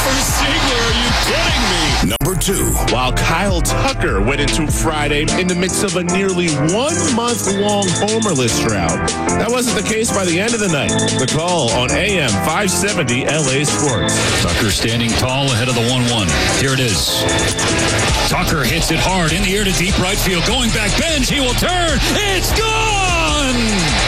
for Ziegler. Are you kidding me? Number 2. While Kyle Tucker went into Friday in the midst of a nearly 1 month-long homerless drought, that wasn't the case by the end of the night. The Call on AM 570 LA Sports. Tucker standing tall ahead of the 1-1. Here it is. Tucker hits it hard in the air to deep right field. Going back, Benj, he will turn. It's gone!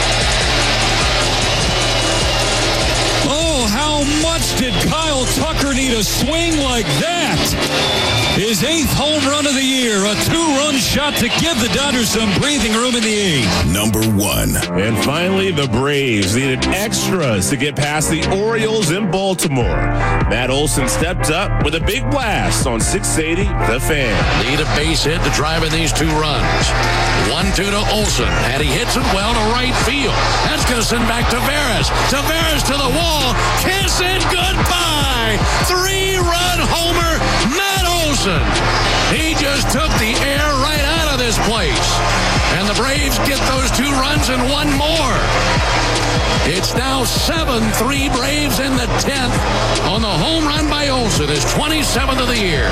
Oh, how much did Kyle Tucker need a swing like that? His 8th home run of the year, a 2-run shot to give the Dodgers some breathing room in the 8th. Number 1. And finally, the Braves needed extras to get past the Orioles in Baltimore. Matt Olson stepped up with a big blast on 680 The Fan. Need a base hit to drive in these 2 runs. 1-2 to Olson, and he hits it well to right field. That's going to send back Taveras. Taveras to the wall. Kiss it goodbye. 3-run homer, Matt Olson. He just took the air right out of this place. And the Braves get those 2 runs and 1 more. It's now 7-3 Braves in the 10th on the home run by Olson, his 27th of the year.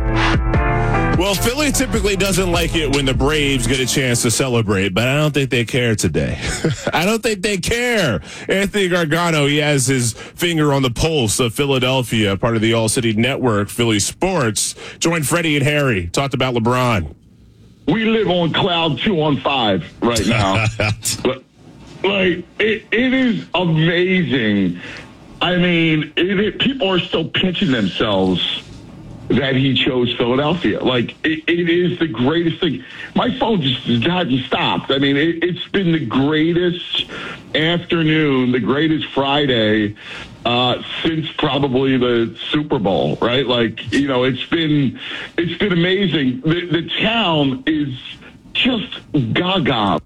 Well, Philly typically doesn't like it when the Braves get a chance to celebrate, but I don't think they care today. I don't think they care. Anthony Gargano, he has his finger on the pulse of Philadelphia, part of the All-City Network, Philly Sports. Joined Freddie and Harry, talked about LeBron. We live on cloud 2 on 5 right now. Like, it is amazing. I mean, people are still pinching themselves that he chose Philadelphia. Like, it is the greatest thing. My phone just hasn't stopped. I mean, it's been the greatest afternoon, the greatest Friday since probably the Super Bowl, right? Like, you know, it's been amazing. The town is just gaga.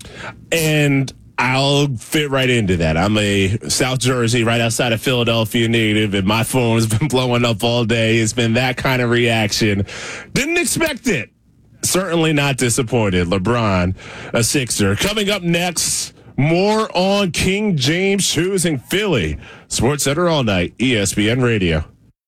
And I'll fit right into that. I'm a South Jersey, right outside of Philadelphia native, and my phone has been blowing up all day. It's been that kind of reaction. Didn't expect it. Certainly not disappointed. LeBron, a Sixer. Coming up next, more on King James choosing Philly. SportsCenter all night, ESPN Radio.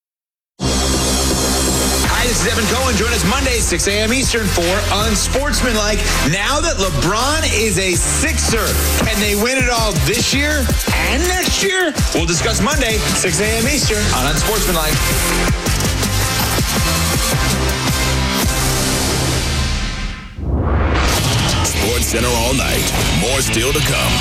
This is Evan Cohen. Join us Monday, 6 a.m. Eastern for Unsportsmanlike. Now that LeBron is a Sixer, can they win it all this year and next year? We'll discuss Monday, 6 a.m. Eastern on Unsportsmanlike. SportsCenter all night. More still to come.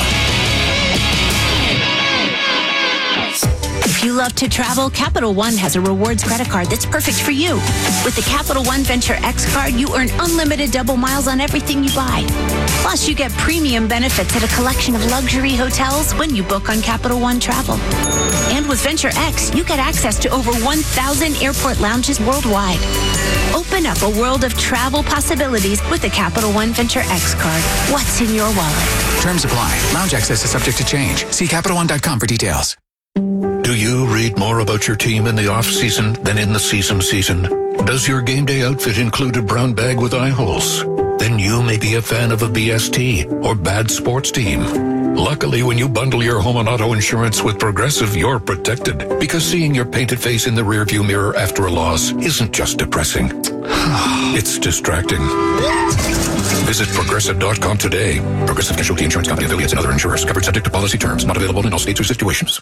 If you love to travel, Capital One has a rewards credit card that's perfect for you. With the Capital One Venture X card, you earn unlimited double miles on everything you buy. Plus, you get premium benefits at a collection of luxury hotels when you book on Capital One Travel. And with Venture X, you get access to over 1,000 airport lounges worldwide. Open up a world of travel possibilities with the Capital One Venture X card. What's in your wallet? Terms apply. Lounge access is subject to change. See CapitalOne.com for details. Do you read more about your team in the off-season than in the season? Does your game day outfit include a brown bag with eye holes? Then you may be a fan of a BST or bad sports team. Luckily, when you bundle your home and auto insurance with Progressive, you're protected. Because seeing your painted face in the rearview mirror after a loss isn't just depressing. It's distracting. Visit Progressive.com today. Progressive Casualty Insurance Company, affiliates, and other insurers. Covered subject to policy terms. Not available in all states or situations.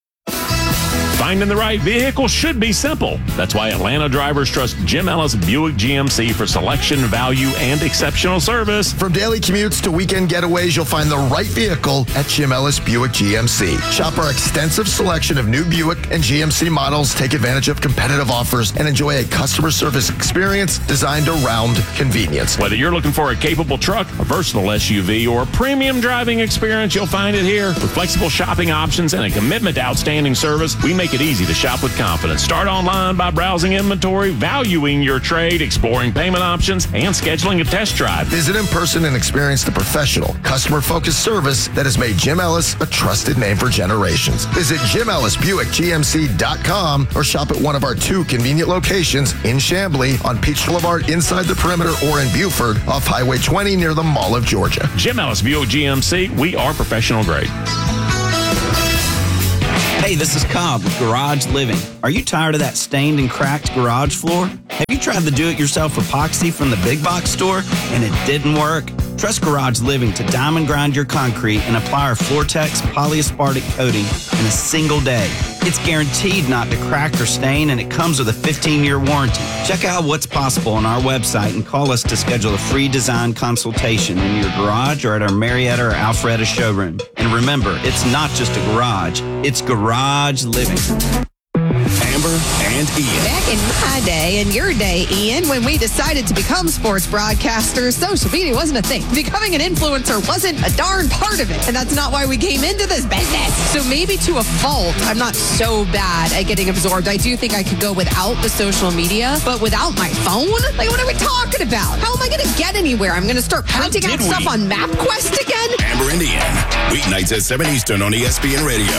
Finding the right vehicle should be simple. That's why Atlanta drivers trust Jim Ellis Buick GMC for selection, value, and exceptional service. From daily commutes to weekend getaways, you'll find the right vehicle at Jim Ellis Buick GMC. Shop our extensive selection of new Buick and GMC models, take advantage of competitive offers, and enjoy a customer service experience designed around convenience. Whether you're looking for a capable truck, a versatile SUV, or a premium driving experience, you'll find it here. With flexible shopping options and a commitment to outstanding service, we make it easy to shop with confidence. Start online by browsing inventory, valuing your trade, exploring payment options, and scheduling a test drive. Visit in person and experience the professional, customer-focused service that has made Jim Ellis a trusted name for generations. Visit JimEllisBuickGMC.com or shop at one of our 2 convenient locations in Chamblee, on Peach Boulevard inside the perimeter, or in Buford off Highway 20 near the Mall of Georgia. Jim Ellis Buick GMC, we are professional grade. Hey, this is Cobb with Garage Living. Are you tired of that stained and cracked garage floor? Have you tried the do-it-yourself epoxy from the big box store and it didn't work? Trust Garage Living to diamond grind your concrete and apply our Floortex polyaspartic coating in a single day. It's guaranteed not to crack or stain, and it comes with a 15-year warranty. Check out what's possible on our website and call us to schedule a free design consultation in your garage or at our Marietta or Alpharetta showroom. And remember, it's not just a garage, it's Garage Living. Amber and Ian. Back in my day and your day, Ian, when we decided to become sports broadcasters, social media wasn't a thing. Becoming an influencer wasn't a darn part of it. And that's not why we came into this business. So maybe to a fault, I'm not so bad at getting absorbed. I do think I could go without the social media, but without my phone? Like, what are we talking about? How am I going to get anywhere? I'm going to start printing out stuff on MapQuest again? Amber and Ian. Weeknights at 7 Eastern on ESPN Radio.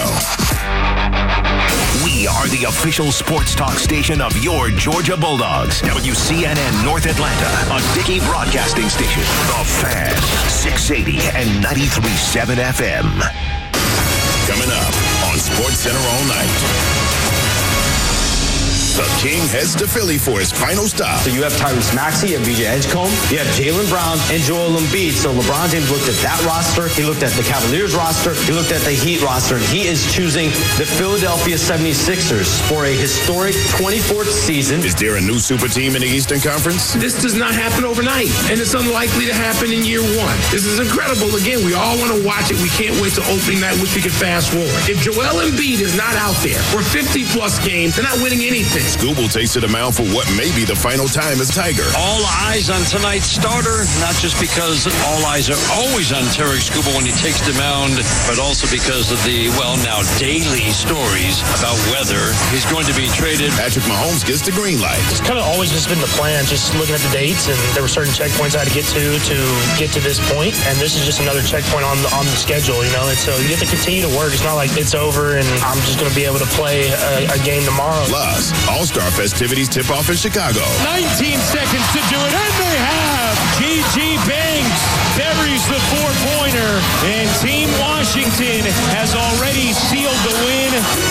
We are the official sports talk station of your Georgia Bulldogs. WCNN North Atlanta, a Dickey Broadcasting Station. The Fan, 680 and 93.7 FM. Coming up on Sports Center all night. The King heads to Philly for his final stop. So you have Tyrese Maxey, you have VJ Edgecombe, you have Jaylen Brown, and Joel Embiid. So LeBron James looked at that roster. He looked at the Cavaliers roster. He looked at the Heat roster. And he is choosing the Philadelphia 76ers for a historic 24th season. Is there a new super team in the Eastern Conference? This does not happen overnight, and it's unlikely to happen in year one. This is incredible. Again, we all want to watch it. We can't wait to opening night. Wish we could fast forward. If Joel Embiid is not out there for 50-plus games, they're not winning anything. Scoop will take to the mound for what may be the final time as Tiger. All eyes on tonight's starter, not just because all eyes are always on Tarik Skubal when he takes the mound, but also because of the, well, now daily stories about whether he's going to be traded. Patrick Mahomes gets the green light. It's kind of always just been the plan, just looking at the dates, and there were certain checkpoints I had to get to this point, and this is just another checkpoint on the schedule, you know, and so you have to continue to work. It's not like it's over and I'm just going to be able to play a game tomorrow. Plus, All-Star festivities tip off in Chicago. 19 seconds to do it, and they have. G.G. Banks buries the four-pointer, and Team Washington has already sealed the win.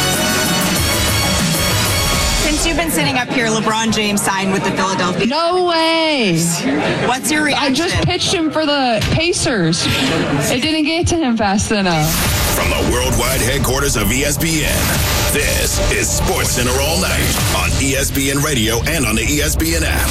Since you've been sitting up here, LeBron James signed with the Philadelphia. No way. What's your reaction? I just pitched him for the Pacers. It didn't get to him fast enough. From the worldwide headquarters of ESPN, this is Sports Center all night on ESPN Radio and on the ESPN app.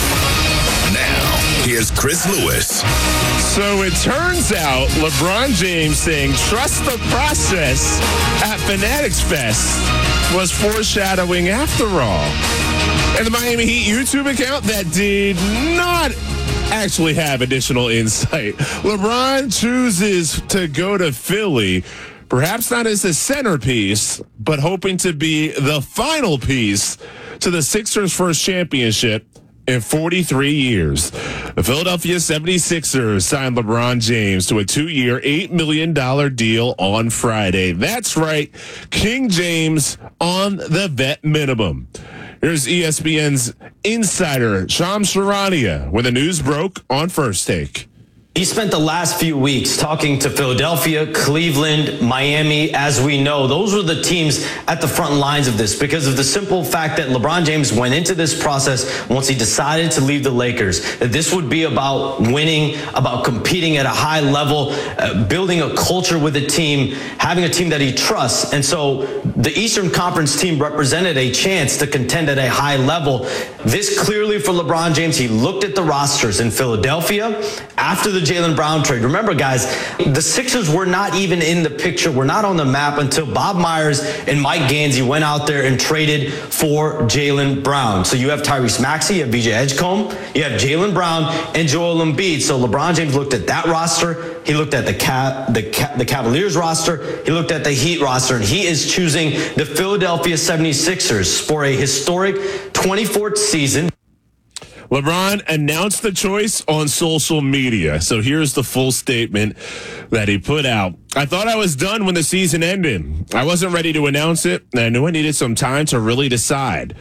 Now, here's Chris Lewis. So it turns out LeBron James saying trust the process at Fanatics Fest was foreshadowing after all. And the Miami Heat YouTube account that did not actually have additional insight. LeBron chooses to go to Philly, perhaps not as the centerpiece, but hoping to be the final piece to the Sixers' first championship in 43 years. The Philadelphia 76ers signed LeBron James to a 2-year, $8 million deal on Friday. That's right, King James on the vet minimum. Here's ESPN's insider, Shams Charania, when the news broke on First Take. He spent the last few weeks talking to Philadelphia, Cleveland, Miami. As we know, those were the teams at the front lines of this because of the simple fact that LeBron James went into this process once he decided to leave the Lakers, that this would be about winning, about competing at a high level, building a culture with a team, having a team that he trusts. And so the Eastern Conference team represented a chance to contend at a high level. This clearly for LeBron James, he looked at the rosters in Philadelphia after the Jaylen Brown trade. Remember, guys, the Sixers were not even in the picture, were not on the map until Bob Myers and Mike Gansey went out there and traded for Jaylen Brown. So you have Tyrese Maxey, you have VJ Edgecombe, you have Jaylen Brown and Joel Embiid. So LeBron James looked at that roster. He looked at the Cavaliers roster. He looked at the Heat roster, and he is choosing the Philadelphia 76ers for a historic 24th season. LeBron announced the choice on social media. So here's the full statement that he put out. I thought I was done when the season ended. I wasn't ready to announce it, and I knew I needed some time to really decide.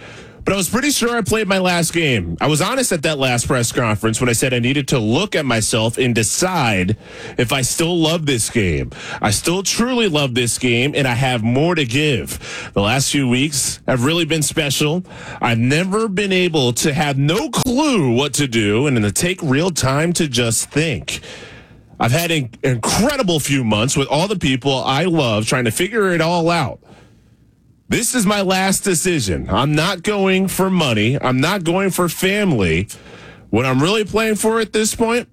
But I was pretty sure I played my last game. I was honest at that last press conference when I said I needed to look at myself and decide if I still love this game. I still truly love this game, and I have more to give. The last few weeks have really been special. I've never been able to have no clue what to do and to take real time to just think. I've had an incredible few months with all the people I love trying to figure it all out. This is my last decision. I'm not going for money. I'm not going for family. What I'm really playing for at this point,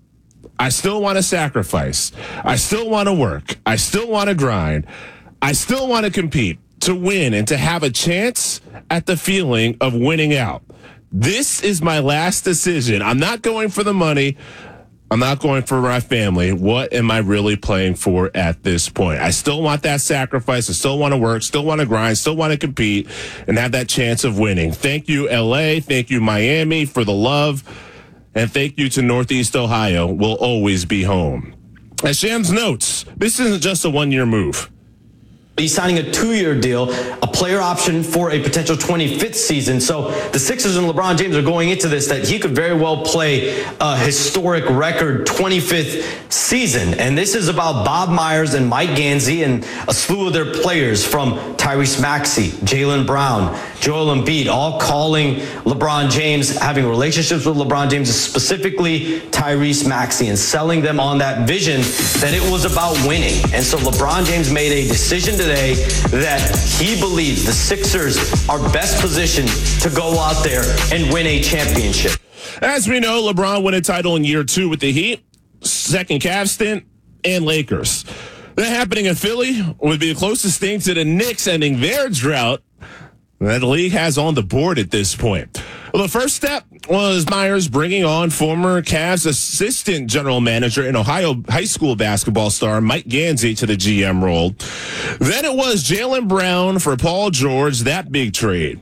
I still want to sacrifice. I still want to work. I still want to grind. I still want to compete, to win, and to have a chance at the feeling of winning out. This is my last decision. I'm not going for the money. I'm not going for my family. What am I really playing for at this point? I still want that sacrifice. I still want to work, still want to grind, still want to compete, and have that chance of winning. Thank you, LA. Thank you, Miami, for the love. And thank you to Northeast Ohio. We'll always be home. As Shams notes, this isn't just a one-year move. He's signing a 2-year deal, a player option for a potential 25th season. So the Sixers and LeBron James are going into this that he could very well play a historic record 25th season. And this is about Bob Myers and Mike Gansey and a slew of their players from Tyrese Maxey, Jaylen Brown, Joel Embiid, all calling LeBron James, having relationships with LeBron James, specifically Tyrese Maxey, and selling them on that vision that it was about winning. And so LeBron James made a decision today that he believes the Sixers are best positioned to go out there and win a championship. As we know, LeBron won a title in year 2 with the Heat, second Cavs stint, and Lakers. That happening in Philly would be the closest thing to the Knicks ending their drought that the league has on the board at this point. Well, the first step was Myers bringing on former Cavs assistant general manager and Ohio high school basketball star Mike Gansey to the GM role. Then it was Jaylen Brown for Paul George, that big trade.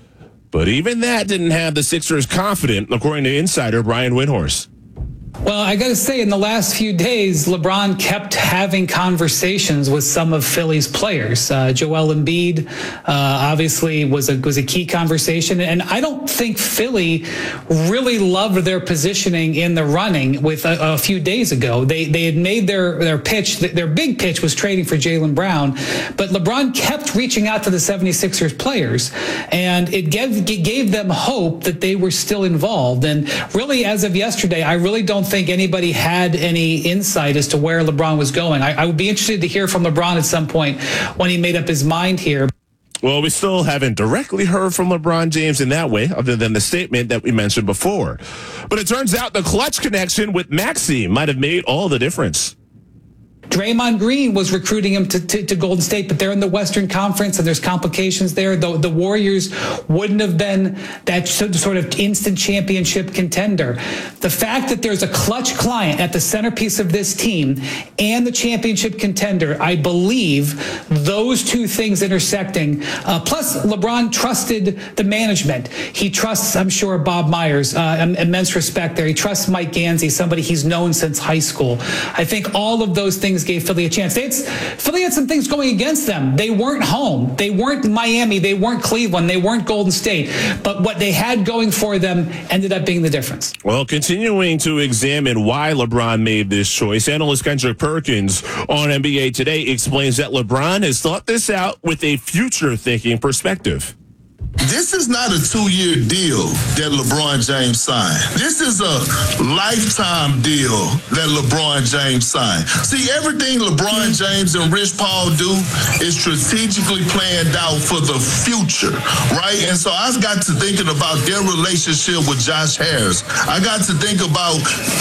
But even that didn't have the Sixers confident, according to insider Brian Windhorst. Well, I got to say, in the last few days, LeBron kept having conversations with some of Philly's players. Joel Embiid obviously was a key conversation, and I don't think Philly really loved their positioning in the running with a few days ago. They had made their pitch. Their big pitch was trading for Jaylen Brown, but LeBron kept reaching out to the 76ers players, and it gave them hope that they were still involved. And really, as of yesterday, I really don't think anybody had any insight as to where LeBron was going. I would be interested to hear from LeBron at some point when he made up his mind here. Well, we still haven't directly heard from LeBron James in that way, other than the statement that we mentioned before. But it turns out the clutch connection with Maxey might have made all the difference. Draymond Green was recruiting him to Golden State, but they're in the Western Conference and there's complications there. The Warriors wouldn't have been that sort of instant championship contender. The fact that there's a clutch client at the centerpiece of this team and the championship contender, I believe those two things intersecting. Plus, LeBron trusted the management. He trusts, I'm sure, Bob Myers, immense respect there. He trusts Mike Gansey, somebody he's known since high school. I think all of those things gave Philly a chance. Philly had some things going against them. They weren't home. They weren't Miami. They weren't Cleveland. They weren't Golden State. But what they had going for them ended up being the difference. Well, continuing to examine why LeBron made this choice, analyst Kendrick Perkins on NBA Today explains that LeBron has thought this out with a future-thinking perspective. This is not a 2-year deal that LeBron James signed. This is a lifetime deal that LeBron James signed. See, everything LeBron James and Rich Paul do is strategically planned out for the future, right? And so I've got to thinking about their relationship with Josh Harris. I got to thinking about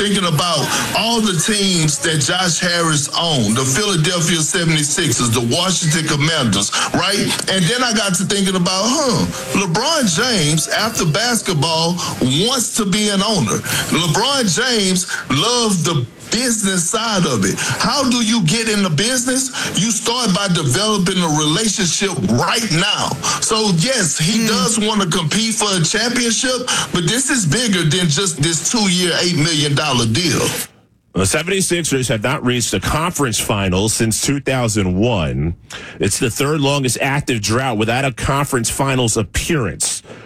all the teams that Josh Harris owned, the Philadelphia 76ers, the Washington Commanders, right? And then I got to thinking about, LeBron James, after basketball, wants to be an owner. LeBron James loves the business side of it. How do you get in the business? You start by developing a relationship right now. So, yes, he does want to compete for a championship, but this is bigger than just this 2-year, $8 million deal. The 76ers have not reached the conference finals since 2001. It's the third longest active drought without a conference finals appearance.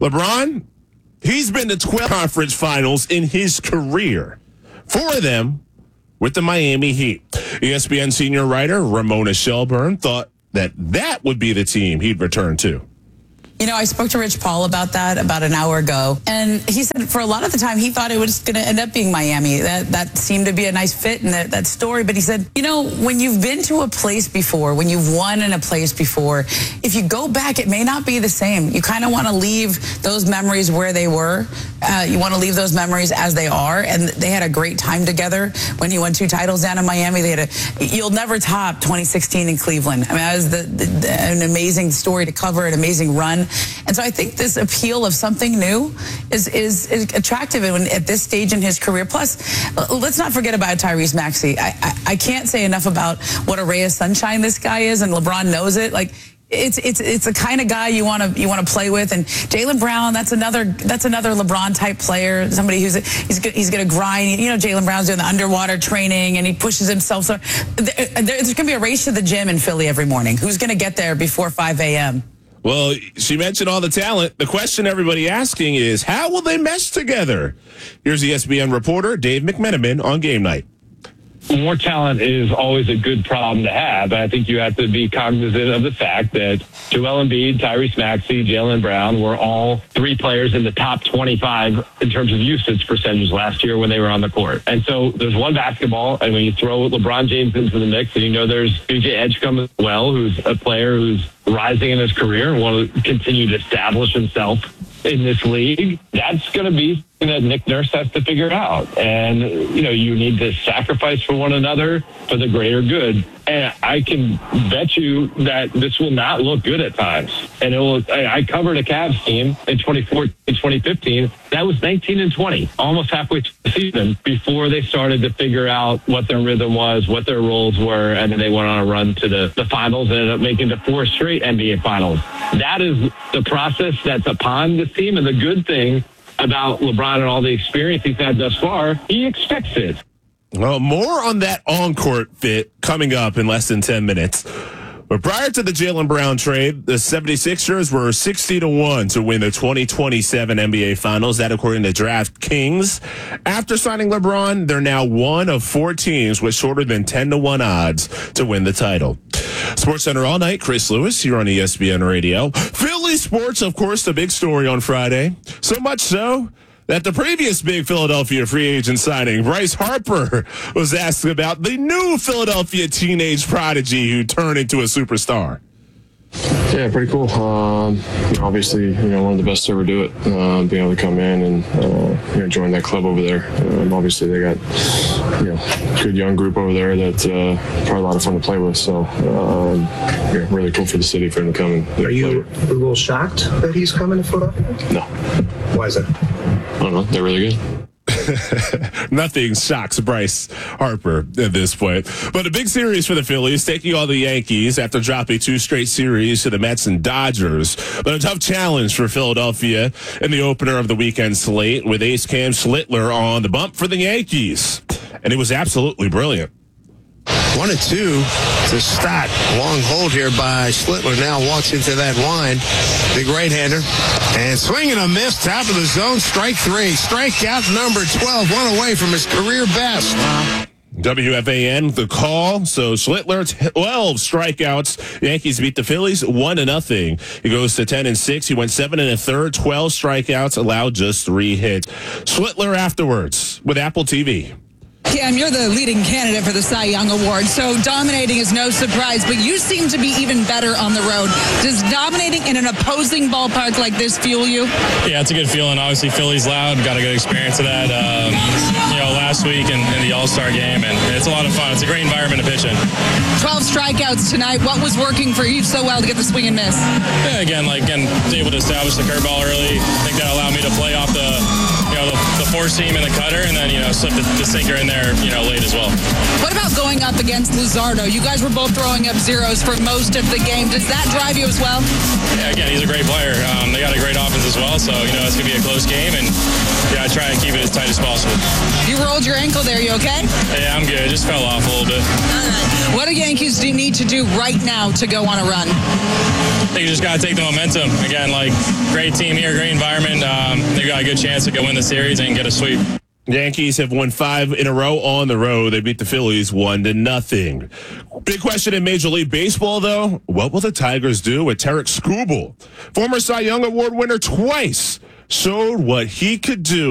LeBron, he's been to 12 conference finals in his career. 4 of them with the Miami Heat. ESPN senior writer Ramona Shelburne thought that would be the team he'd return to. You know, I spoke to Rich Paul about that about an hour ago, and he said for a lot of the time he thought it was going to end up being Miami. That seemed to be a nice fit in that story, but he said, you know, when you've been to a place before, when you've won in a place before, if you go back, it may not be the same. You kind of want to leave those memories where they were. You want to leave those memories as they are, and they had a great time together when he won 2 titles down in Miami. You'll never top 2016 in Cleveland. I mean, that was an amazing story to cover, an amazing run. And so I think this appeal of something new is attractive at this stage in his career. Plus, let's not forget about Tyrese Maxey. I can't say enough about what a ray of sunshine this guy is, and LeBron knows it. Like, it's the kind of guy you want to play with. And Jaylen Brown, that's another LeBron type player, somebody he's going to grind. You know, Jaylen Brown's doing the underwater training and he pushes himself. So there's going to be a race to the gym in Philly every morning. Who's going to get there before 5 a.m.? Well, she mentioned all the talent. The question everybody asking is, how will they mesh together? Here's ESPN reporter Dave McMenamin on Game Night. More talent is always a good problem to have. I think you have to be cognizant of the fact that Joel Embiid, Tyrese Maxey, Jaylen Brown were all 3 players in the top 25 in terms of usage percentages last year when they were on the court. And so there's one basketball, and when you throw LeBron James into the mix, and you know there's DJ Edgecombe as well, who's a player who's rising in his career and want to continue to establish himself in this league, that's going to be something that Nick Nurse has to figure out. And, you know, you need to sacrifice for one another for the greater good. And I can bet you that this will not look good at times. And I covered a Cavs team in 2014, 2015. That was 19-20, almost halfway through the season before they started to figure out what their rhythm was, what their roles were. And then they went on a run to the finals and ended up making the 4 straight NBA finals. That is the process that's upon this team. And the good thing about LeBron and all the experience he's had thus far, he expects it. Well, more on that on-court fit coming up in less than 10 minutes. But prior to the Jaylen Brown trade, the 76ers were 60-1 to win the 2027 NBA Finals. That according to DraftKings. After signing LeBron, they're now one of 4 teams with shorter than 10-1 odds to win the title. SportsCenter all night. Chris Lewis here on ESPN Radio. Philly sports, of course, the big story on Friday. So much so that the previous big Philadelphia free agent signing, Bryce Harper, was asked about the new Philadelphia teenage prodigy who turned into a superstar. Yeah, pretty cool. Obviously, one of the best to ever do it. Being able to come in and join that club over there. Obviously, they got good young group over there that's probably a lot of fun to play with. So, really cool for the city for him to come and. Are you a little shocked that he's coming to Philadelphia? No. Why is that? I don't know. They're really good. Nothing shocks Bryce Harper at this point. But a big series for the Phillies, taking on the Yankees after dropping 2 straight series to the Mets and Dodgers. But a tough challenge for Philadelphia in the opener of the weekend slate with ace Cam Schlittler on the bump for the Yankees. And it was absolutely brilliant. 1-2 to start. Long hold here by Schlittler. Now walks into that line. Big right-hander. And swing and a miss. Top of the zone. Strike 3. Strikeout number 12. 1 away from his career best. WFAN, the call. So Schlittler, 12 strikeouts. Yankees beat the Phillies 1-0. He goes to 10-6. He went 7 1/3, 12 strikeouts, allowed just 3 hits. Schlittler afterwards with Apple TV. Cam, you're the leading candidate for the Cy Young Award, so dominating is no surprise, but you seem to be even better on the road. Does dominating in an opposing ballpark like this fuel you? Yeah, it's a good feeling. Obviously, Philly's loud. Got a good experience of that, last week in the All-Star game, and it's a lot of fun. It's a great environment to pitch in. 12 strikeouts tonight. What was working for you so well to get the swing and miss? Yeah, again, able to establish the curveball early. I think that allowed me to play off the 4-seam and the cutter, and then, slip the sinker in there, late as well. What about going up against Luzardo? You guys were both throwing up zeros for most of the game. Does that drive you as well? Yeah, again, he's a great player. They got a great offense as well, so, it's going to be a close game, and, I try and keep it as tight as possible. You rolled your ankle there. You okay? Yeah, I'm good. Just fell off a little bit. All right. What do Yankees need to do right now to go on a run? think you just got to take the momentum. Again, like, great team here, great environment. They've got a good chance to go win the series and get a sweep. Yankees have won 5 in a row on the road. They beat the Phillies 1-0. Big question in Major League Baseball, though. What will the Tigers do with Tarik Skubal? Former Cy Young Award winner twice showed what he could do